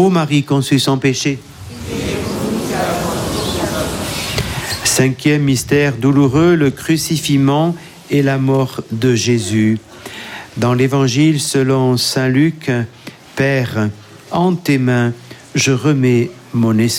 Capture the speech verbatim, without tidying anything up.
Ô Marie conçue sans péché. Cinquième mystère douloureux, le crucifixion et la mort de Jésus. Dans l'Évangile selon saint Luc, Père, en tes mains, je remets mon esprit.